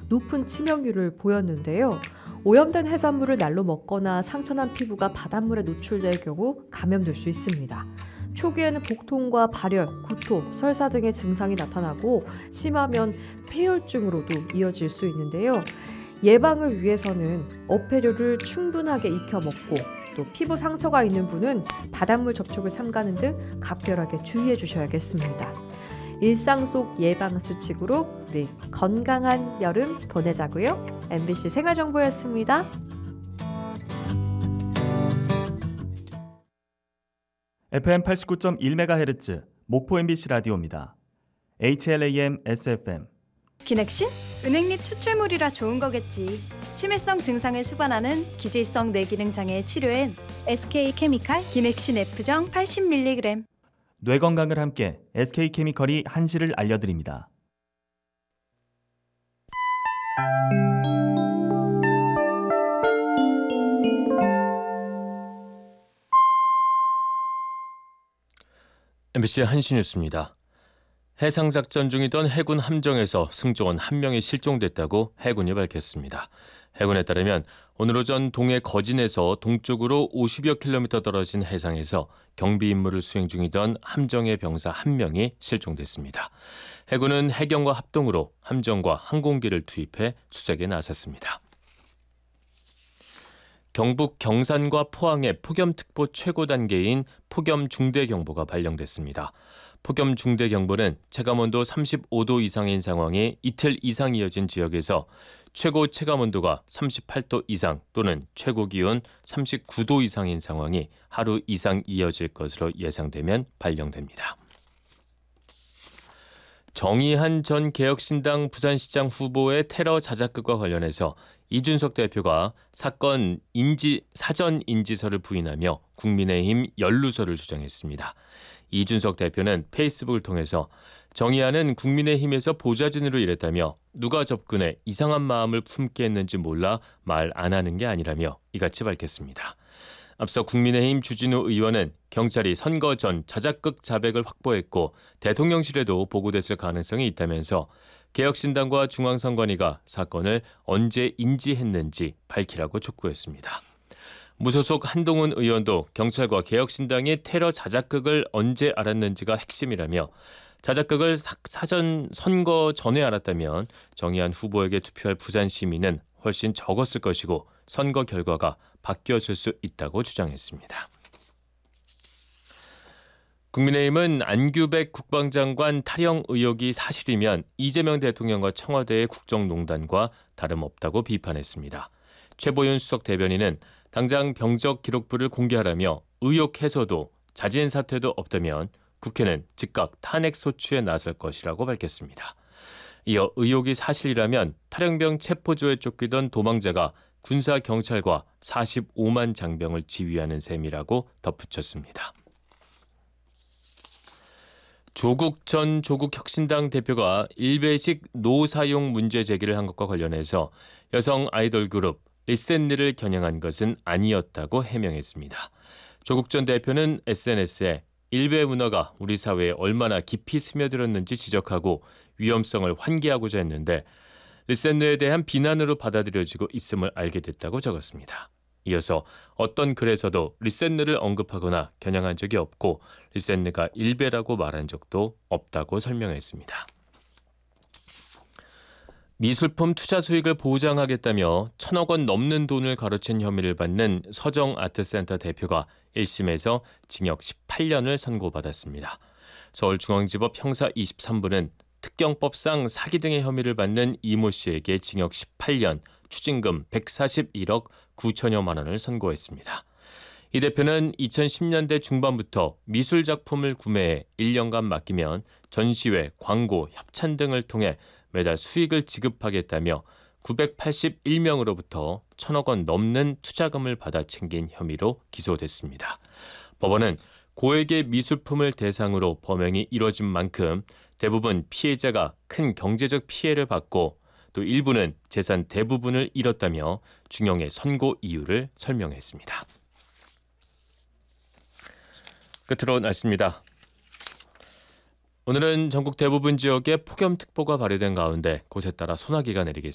높은 치명률을 보였는데요. 오염된 해산물을 날로 먹거나 상처난 피부가 바닷물에 노출될 경우 감염될 수 있습니다. 초기에는 복통과 발열, 구토, 설사 등의 증상이 나타나고 심하면 폐혈증으로도 이어질 수 있는데요. 예방을 위해서는 어패류를 충분하게 익혀 먹고 또 피부 상처가 있는 분은 바닷물 접촉을 삼가는 등 각별하게 주의해 주셔야겠습니다. 일상 속 예방 수칙으로 우리 건강한 여름 보내자고요. MBC 생활정보였습니다. FM 89.1MHz 목포 MBC 라디오입니다. HLAM SFM. 기넥신? 은행잎 추출물이라 좋은 거겠지. 치매성 증상을 수반하는 기질성 뇌기능 장애 치료엔 SK케미칼 기넥신 F정 80mg. 뇌 건강을 함께 SK케미컬이 한시를 알려드립니다. MBC 한시 뉴스입니다. 해상작전 중이던 해군 함정에서 승조원 1명이 실종됐다고 해군이 밝혔습니다. 해군에 따르면 오늘 오전 동해 거진에서 동쪽으로 50여 킬로미터 떨어진 해상에서 경비 임무를 수행 중이던 함정의 병사 1명이 실종됐습니다. 해군은 해경과 합동으로 함정과 항공기를 투입해 수색에 나섰습니다. 경북 경산과 포항의 폭염특보 최고 단계인 폭염중대경보가 발령됐습니다. 폭염중대경보는 체감온도 35도 이상인 상황이 이틀 이상 이어진 지역에서 최고 체감온도가 38도 이상 또는 최고 기온 39도 이상인 상황이 하루 이상 이어질 것으로 예상되면 발령됩니다. 정의한 전 개혁신당 부산시장 후보의 테러 자작극과 관련해서 이준석 대표가 사건 사전 인지서를 부인하며 국민의힘 연루서를 주장했습니다. 이준석 대표는 페이스북을 통해서 정의안은 국민의힘에서 보좌진으로 일했다며 누가 접근해 이상한 마음을 품게 했는지 몰라 말 안 하는 게 아니라며 이같이 밝혔습니다. 앞서 국민의힘 주진우 의원은 경찰이 선거 전 자작극 자백을 확보했고 대통령실에도 보고됐을 가능성이 있다면서 개혁신당과 중앙선관위가 사건을 언제 인지했는지 밝히라고 촉구했습니다. 무소속 한동훈 의원도 경찰과 개혁신당이 테러 자작극을 언제 알았는지가 핵심이라며 자작극을 사전 선거 전에 알았다면 정의안 후보에게 투표할 부산 시민은 훨씬 적었을 것이고 선거 결과가 바뀌었을 수 있다고 주장했습니다. 국민의힘은 안규백 국방장관 탈영 의혹이 사실이면 이재명 대통령과 청와대의 국정농단과 다름없다고 비판했습니다. 최보윤 수석 대변인은 당장 병적 기록부를 공개하라며 의혹 해소도 자진 사퇴도 없다면 국회는 즉각 탄핵 소추에 나설 것이라고 밝혔습니다. 이어 의혹이 사실이라면 탈영병 체포조에 쫓기던 도망자가 군사경찰과 45만 장병을 지휘하는 셈이라고 덧붙였습니다. 조국 전 조국혁신당 대표가 일베식 노사용 문제 제기를 한 것과 관련해서 여성 아이돌 그룹 리셋니를 겨냥한 것은 아니었다고 해명했습니다. 조국 전 대표는 SNS에 일베 문화가 우리 사회에 얼마나 깊이 스며들었는지 지적하고 위험성을 환기하고자 했는데 리셋너에 대한 비난으로 받아들여지고 있음을 알게 됐다고 적었습니다. 이어서 어떤 글에서도 리셋너를 언급하거나 겨냥한 적이 없고 리셋너가 일베라고 말한 적도 없다고 설명했습니다. 미술품 투자 수익을 보장하겠다며 1,000억 원 넘는 돈을 가로챈 혐의를 받는 서정아트센터 대표가 1심에서 징역 18년을 선고받았습니다. 서울중앙지법 형사 23부는 특경법상 사기 등의 혐의를 받는 이모 씨에게 징역 18년, 추징금 141억 9천여만 원을 선고했습니다. 이 대표는 2010년대 중반부터 미술작품을 구매해 1년간 맡기면 전시회, 광고, 협찬 등을 통해 매달 수익을 지급하겠다며 981명으로부터 1,000억 원 넘는 투자금을 받아 챙긴 혐의로 기소됐습니다. 법원은 고액의 미술품을 대상으로 범행이 이뤄진 만큼 대부분 피해자가 큰 경제적 피해를 받고 또 일부는 재산 대부분을 잃었다며 중형의 선고 이유를 설명했습니다. 끝으로 날씨입니다. 오늘은 전국 대부분 지역에 폭염특보가 발효된 가운데 곳에 따라 소나기가 내리겠습니다.